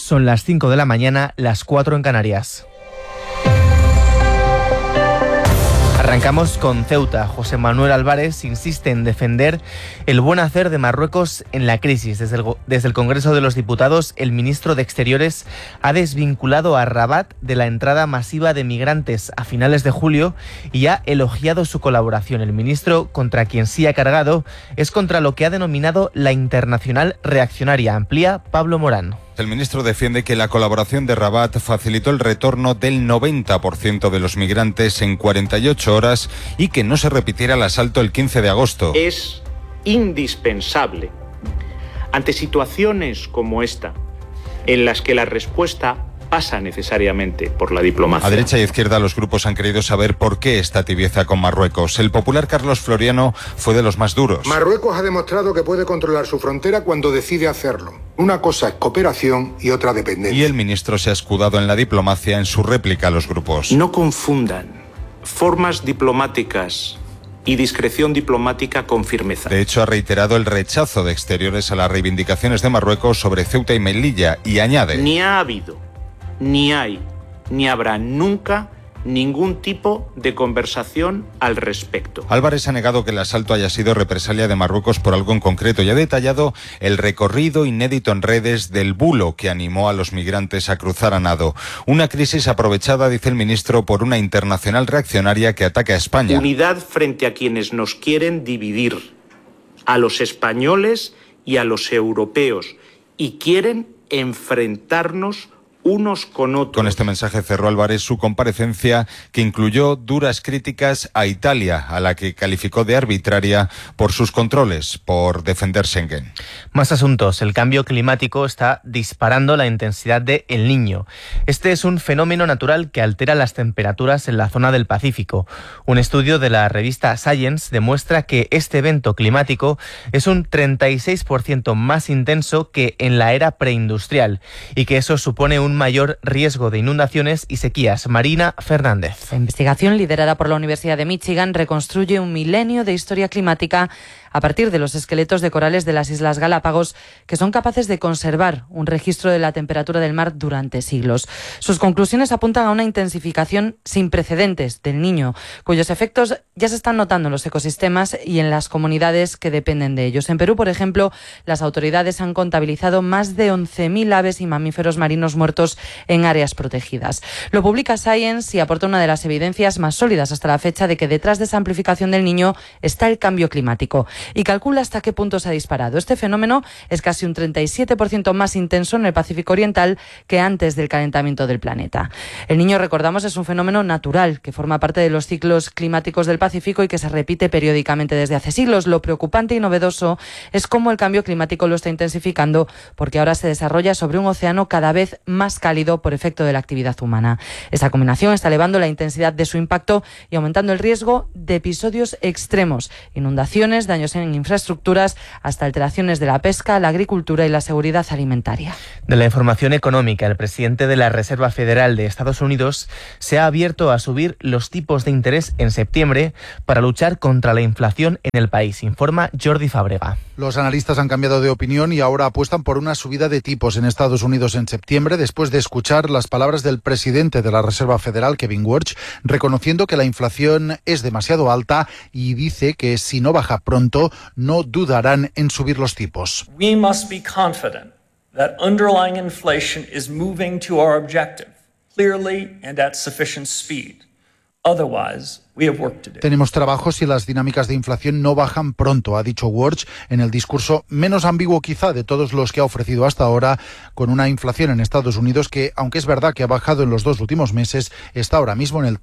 Son las 5 de la mañana, las 4 en Canarias. Arrancamos con Ceuta. José Manuel Álvarez insiste en defender el buen hacer de Marruecos en la crisis. Desde el Congreso de los Diputados, el ministro de Exteriores ha desvinculado a Rabat de la entrada masiva de migrantes a finales de julio y ha elogiado su colaboración. El ministro, contra quien sí ha cargado, es contra lo que ha denominado la internacional reaccionaria. Amplía Pablo Morán. El ministro defiende que la colaboración de Rabat facilitó el retorno del 90% de los migrantes en 48 horas y que no se repitiera el asalto el 15 de agosto. Es indispensable, ante situaciones como esta, en las que la respuesta pasa necesariamente por la diplomacia. A derecha y izquierda los grupos han querido saber por qué esta tibieza con Marruecos. El popular Carlos Floriano fue de los más duros. Marruecos ha demostrado que puede controlar su frontera cuando decide hacerlo. Una cosa es cooperación y otra dependencia. Y el ministro se ha escudado en la diplomacia en su réplica a los grupos. No confundan formas diplomáticas y discreción diplomática con firmeza. De hecho, ha reiterado el rechazo de Exteriores a las reivindicaciones de Marruecos sobre Ceuta y Melilla y añade: Ni ha habido, ni hay, ni habrá nunca ningún tipo de conversación al respecto. Álvarez ha negado que el asalto haya sido represalia de Marruecos por algo en concreto y ha detallado el recorrido inédito en redes del bulo que animó a los migrantes a cruzar a nado. Una crisis aprovechada, dice el ministro, por una internacional reaccionaria que ataca a España. Unidad frente a quienes nos quieren dividir, a los españoles y a los europeos, y quieren enfrentarnos unos con otros. Con este mensaje cerró Álvarez su comparecencia, que incluyó duras críticas a Italia, a la que calificó de arbitraria por sus controles, por defender Schengen. Más asuntos. El cambio climático está disparando la intensidad de El Niño. Este es un fenómeno natural que altera las temperaturas en la zona del Pacífico. Un estudio de la revista Science demuestra que este evento climático es un 36% más intenso que en la era preindustrial y que eso supone un mayor riesgo de inundaciones y sequías. Marina Fernández. La investigación, liderada por la Universidad de Michigan, reconstruye un milenio de historia climática a partir de los esqueletos de corales de las Islas Galápagos, que son capaces de conservar un registro de la temperatura del mar durante siglos. Sus conclusiones apuntan a una intensificación sin precedentes del Niño, cuyos efectos ya se están notando en los ecosistemas y en las comunidades que dependen de ellos. En Perú, por ejemplo, las autoridades han contabilizado más de 11.000 aves y mamíferos marinos muertos en áreas protegidas. Lo publica Science y aporta una de las evidencias más sólidas hasta la fecha de que detrás de esa amplificación del Niño está el cambio climático, y calcula hasta qué punto se ha disparado. Este fenómeno es casi un 37% más intenso en el Pacífico Oriental que antes del calentamiento del planeta. El Niño, recordamos, es un fenómeno natural que forma parte de los ciclos climáticos del Pacífico y que se repite periódicamente desde hace siglos. Lo preocupante y novedoso es cómo el cambio climático lo está intensificando, porque ahora se desarrolla sobre un océano cada vez más cálido por efecto de la actividad humana. Esa combinación está elevando la intensidad de su impacto y aumentando el riesgo de episodios extremos, inundaciones, daños en infraestructuras, hasta alteraciones de la pesca, la agricultura y la seguridad alimentaria. De la información económica, el presidente de la Reserva Federal de Estados Unidos se ha abierto a subir los tipos de interés en septiembre para luchar contra la inflación en el país, informa Jordi Fábrega. Los analistas han cambiado de opinión y ahora apuestan por una subida de tipos en Estados Unidos en septiembre, después de escuchar las palabras del presidente de la Reserva Federal, Kevin Warsh, reconociendo que la inflación es demasiado alta y dice que si no baja pronto, no dudarán en subir los tipos. We must be confident that underlying inflation is moving to our objective clearly and at sufficient speed. Otherwise, we have work to do. Tenemos trabajo si las dinámicas de inflación no bajan pronto, ha dicho Warsh en el discurso menos ambiguo quizá de todos los que ha ofrecido hasta ahora, con una inflación en Estados Unidos que, aunque es verdad que ha bajado en los 2 últimos meses, está ahora mismo en el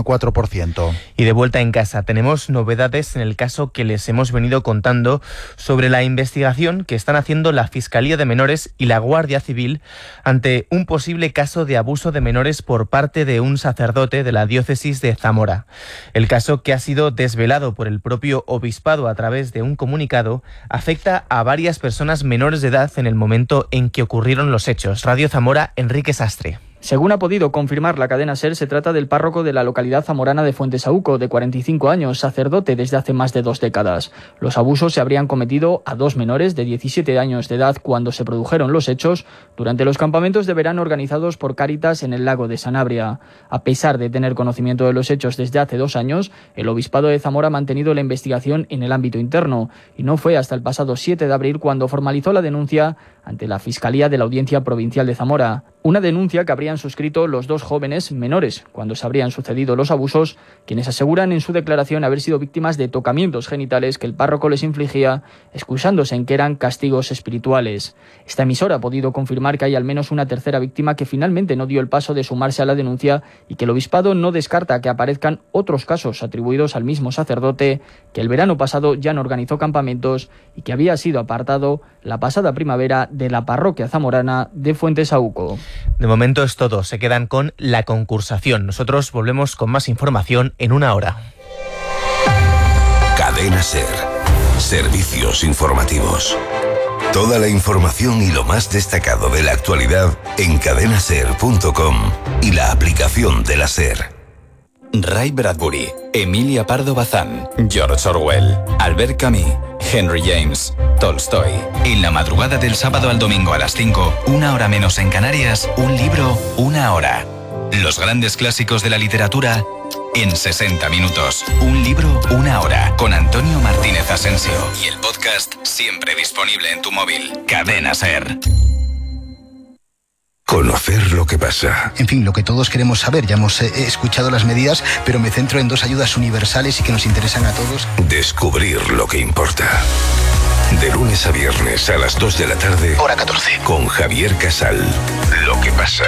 3,4%. Y de vuelta en casa, tenemos novedades en el caso que les hemos venido contando sobre la investigación que están haciendo la Fiscalía de Menores y la Guardia Civil ante un posible caso de abuso de menores por parte de un sacerdote de la diócesis de Zamora. El caso, que ha sido desvelado por el propio obispado a través de un comunicado, afecta a varias personas menores de edad en el momento en que ocurrieron los hechos. Radio Zamora, Enrique Sastre. Según ha podido confirmar la cadena SER, se trata del párroco de la localidad zamorana de Fuentesauco, de 45 años, sacerdote desde hace más de 2 décadas. Los abusos se habrían cometido a 2 menores de 17 años de edad cuando se produjeron los hechos durante los campamentos de verano organizados por Cáritas en el lago de Sanabria. A pesar de tener conocimiento de los hechos desde hace 2 años, el Obispado de Zamora ha mantenido la investigación en el ámbito interno y no fue hasta el pasado 7 de abril cuando formalizó la denuncia ante la Fiscalía de la Audiencia Provincial de Zamora. Una denuncia que habrían suscrito los 2 jóvenes menores cuando se habrían sucedido los abusos, quienes aseguran en su declaración haber sido víctimas de tocamientos genitales que el párroco les infligía, excusándose en que eran castigos espirituales. Esta emisora ha podido confirmar que hay al menos una tercera víctima que finalmente no dio el paso de sumarse a la denuncia y que el Obispado no descarta que aparezcan otros casos atribuidos al mismo sacerdote que el verano pasado ya no organizó campamentos y que había sido apartado la pasada primavera de la parroquia zamorana de Fuentesauco. De momento es todo, se quedan con la concursación. Nosotros volvemos con más información en 1 hora. Cadena SER. Servicios informativos. Toda la información y lo más destacado de la actualidad en cadenaser.com y la aplicación de la SER. Ray Bradbury, Emilia Pardo Bazán, George Orwell, Albert Camus, Henry James, Tolstoy. En la madrugada del sábado al domingo a las 5, 1 hora menos en Canarias, un libro, 1 hora. Los grandes clásicos de la literatura en 60 minutos. Un libro, 1 hora. Con Antonio Martínez Asensio. Y el podcast siempre disponible en tu móvil. Cadena SER. Conocer lo que pasa. En fin, lo que todos queremos saber. Ya hemos escuchado las medidas, pero me centro en 2 ayudas universales y que nos interesan a todos. Descubrir lo que importa. De lunes a viernes a las 2 de la tarde. Hora 14. Con Javier Casal. Lo que pasa.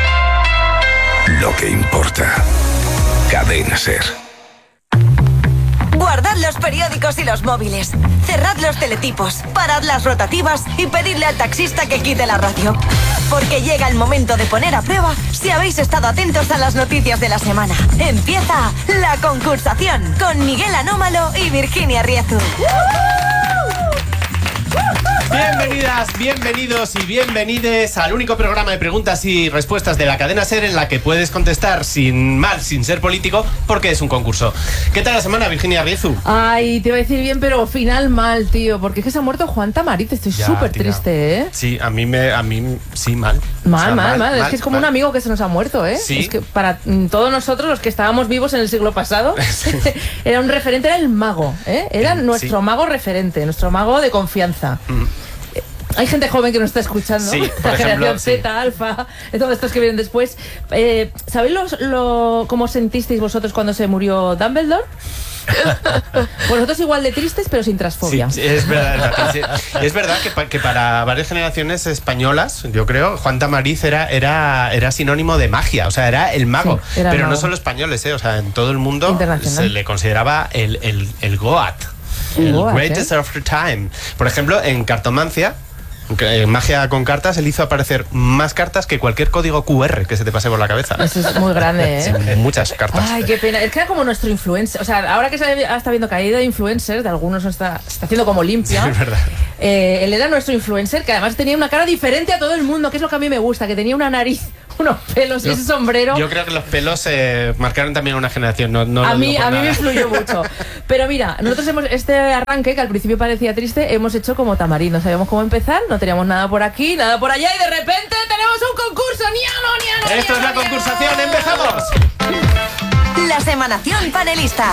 Lo que importa. Cadena SER. Guardad los periódicos y los móviles. Cerrad los teletipos. Parad las rotativas y pedidle al taxista que quite la radio. Porque llega el momento de poner a prueba si habéis estado atentos a las noticias de la semana. Empieza la concursación con Miguel Anómalo y Virginia Riezu. Bienvenidas, bienvenidos y bienvenides al único programa de preguntas y respuestas de la cadena SER en la que puedes contestar sin ser político, porque es un concurso. ¿Qué tal la semana, Virginia Riezu? Ay, te iba a decir bien, pero final mal, tío, porque es que se ha muerto Juan Tamariz. Estoy súper triste, ¿eh? Sí, a mí sí, mal. Mal. Es que es como un amigo que se nos ha muerto, ¿eh? Sí. Es que para todos nosotros, los que estábamos vivos en el siglo pasado, era un referente, era el mago, ¿eh? Era nuestro mago referente, nuestro mago de confianza. Hay gente joven que nos está escuchando, sí, la generación ejemplo, Z, Alfa, todos estos que vienen después. ¿Sabéis cómo sentisteis vosotros cuando se murió Dumbledore? Pues nosotros igual de tristes, pero sin transfobia. Sí, es verdad. Sí. Es verdad que para varias generaciones españolas, yo creo, Juan Tamariz era sinónimo de magia, o sea, era el mago. Sí, pero no solo españoles, o sea, en todo el mundo se le consideraba el Goat. El greatest of the time. Por ejemplo, en cartomancia, en magia con cartas, él hizo aparecer más cartas que cualquier código QR que se te pase por la cabeza. Eso es muy grande, ¿eh? Sí, muchas cartas. Ay, qué pena. Es que era como nuestro influencer. O sea, ahora que está viendo caída de influencers, de algunos está haciendo como limpia. Sí, es verdad. Él era nuestro influencer, que además tenía una cara diferente a todo el mundo, que es lo que a mí me gusta, que tenía una nariz, unos pelos y ese sombrero. Yo creo que los pelos marcaron también una generación. No a mí me influyó mucho. Pero mira, nosotros este arranque, que al principio parecía triste, hemos hecho como Tamariz. No sabíamos cómo empezar, no teníamos nada por aquí, nada por allá, y de repente tenemos un concurso. ¡Niano! Esto es la concursación, ¡empezamos! La Semanación Panelista.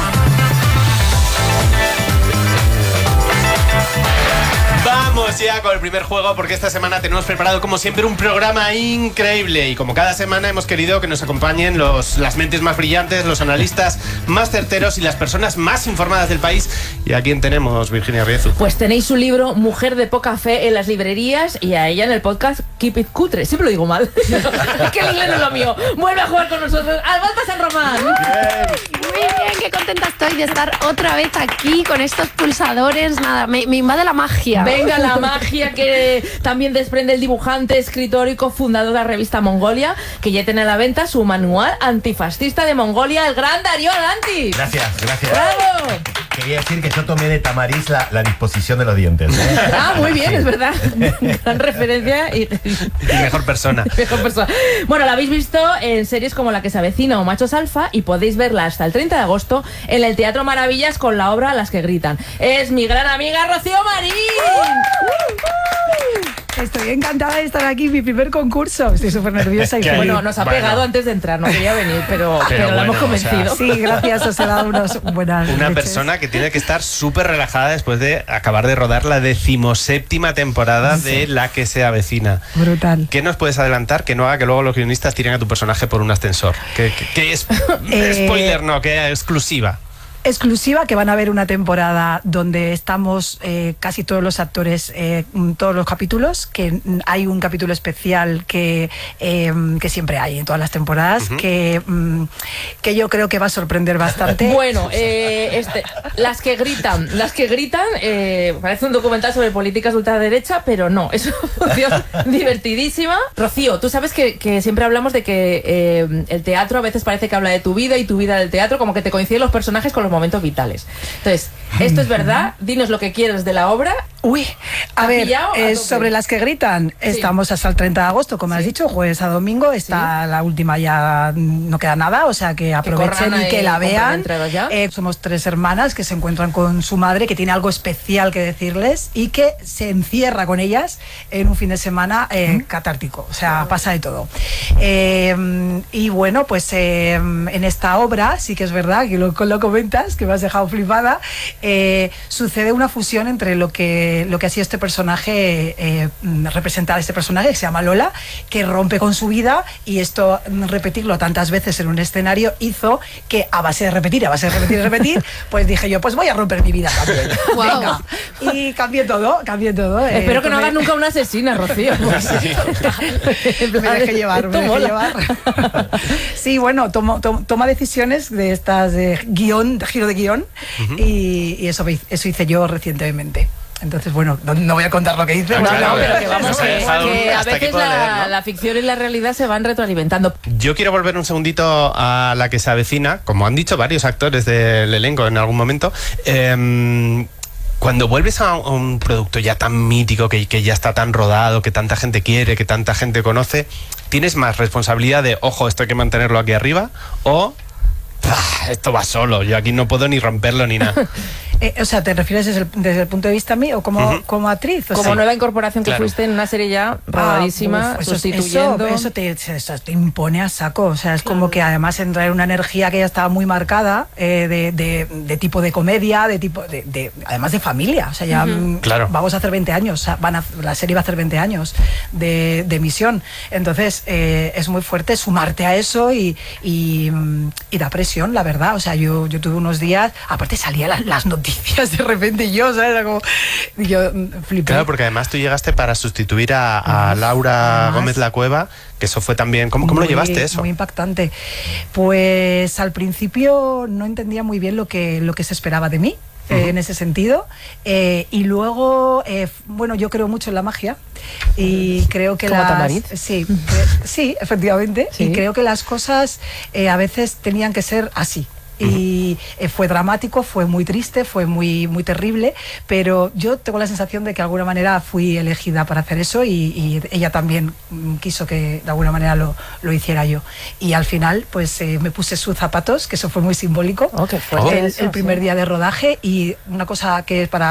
Vamos ya con el primer juego, porque esta semana tenemos preparado como siempre un programa increíble y como cada semana hemos querido que nos acompañen las mentes más brillantes, los analistas más certeros y las personas más informadas del país. ¿Y a quién tenemos, Virginia Riezu? Pues tenéis su libro Mujer de poca fe en las librerías y a ella en el podcast Keep It Cutre. Siempre lo digo mal. Es que el inglés no es lo mío. Vuelve a jugar con nosotros Albalta San Román. Bien. Muy bien, qué contenta estoy de estar otra vez aquí con estos pulsadores. Nada, me invade la magia. Venga, la magia que también desprende el dibujante, escritor y cofundador de la revista Mongolia, que ya tiene a la venta su manual antifascista de Mongolia, el gran Darío Adanti. Gracias. ¡Bravo! Quería decir que yo tomé de Tamariz la disposición de los dientes. Ah, muy bien, sí. Es verdad. Gran referencia y mejor persona. Bueno, la habéis visto en series como La que se avecina o Machos Alfa y podéis verla hasta el 30 de agosto en el Teatro Maravillas con la obra Las que gritan. Es mi gran amiga Rocío Marín. Estoy encantada de estar aquí, mi primer concurso. Estoy súper nerviosa y feliz. Bueno, nos ha pegado antes de entrar, no quería venir, pero la hemos convencido. Sí, gracias, os he dado unas buenas Una leches. persona que tiene que estar súper relajada después de acabar de rodar la 17ª temporada de La que se avecina. Brutal. ¿Qué nos puedes adelantar que no haga que luego los guionistas tiren a tu personaje por un ascensor? ¿Qué es? Spoiler, no, que exclusiva. Exclusiva, que van a ver una temporada donde estamos casi todos los actores, todos los capítulos, que hay un capítulo especial que siempre hay en todas las temporadas, que yo creo que va a sorprender bastante. Bueno, las que gritan, parece un documental sobre políticas de ultraderecha, pero no, es una función divertidísima. Rocío, tú sabes que siempre hablamos de que el teatro a veces parece que habla de tu vida y tu vida del teatro, como que te coinciden los personajes con los momentos vitales. Entonces, ¿esto es verdad? Dinos lo que quieres de la obra. Uy, a ver, sobre Las que gritan, estamos hasta el 30 de agosto, como has dicho, jueves a domingo, está la última, ya no queda nada, o sea que aprovechen y que la vean. Somos 3 hermanas que se encuentran con su madre, que tiene algo especial que decirles y que se encierra con ellas en un fin de semana catártico, o sea, pasa de todo. Y bueno, pues en esta obra, sí que es verdad que lo comentas, que me has dejado flipada, sucede una fusión entre lo que ha sido este personaje, representar a este personaje que se llama Lola, que rompe con su vida, y esto, repetirlo tantas veces en un escenario, hizo que a base de repetir, pues dije yo, pues voy a romper mi vida también. Wow. Venga. Y cambié todo. Espero que no hagas nunca una asesina, Rocío. Me dejé llevar. Sí, bueno, toma decisiones de estas de guión, de giro de guión, y eso hice yo recientemente. Entonces, bueno, no voy a contar lo que hice. Pero que vamos, que a veces la ficción y la realidad se van retroalimentando. Yo quiero volver un segundito a La que se avecina, como han dicho varios actores del elenco en algún momento. Cuando vuelves a un producto ya tan mítico, que ya está tan rodado, que tanta gente quiere, que tanta gente conoce, ¿tienes más responsabilidad de, ojo, esto hay que mantenerlo aquí arriba? ¿O esto va solo, yo aquí no puedo ni romperlo ni nada? O sea, ¿te refieres desde el punto de vista mío o como actriz? Como nueva incorporación que fuiste en una serie ya rodadísima, sustituyendo. Eso te impone a saco. O sea, es como que además entra en una energía que ya estaba muy marcada, de tipo de comedia, además de familia. O sea, ya vamos a hacer 20 años. O sea, la serie va a hacer 20 años de emisión. Entonces, es muy fuerte sumarte a eso y da presión, la verdad. O sea, yo tuve unos días, aparte salía las noticias de repente, ¿sabes? Yo flipé. Claro, porque además tú llegaste para sustituir a Laura Gómez La Cueva, que eso fue también... ¿Cómo lo llevaste eso? Muy impactante. Pues al principio no entendía muy bien lo que se esperaba de mí. En ese sentido, y luego bueno, yo creo mucho en la magia y creo que sí, efectivamente, y creo que las cosas a veces tenían que ser así. Y fue dramático, fue muy triste, fue muy, muy terrible, pero yo tengo la sensación de que de alguna manera fui elegida para hacer eso, y ella también quiso que de alguna manera lo hiciera yo. Y al final pues me puse sus zapatos, que eso fue muy simbólico, qué fuerte el primer día de rodaje, y una cosa que para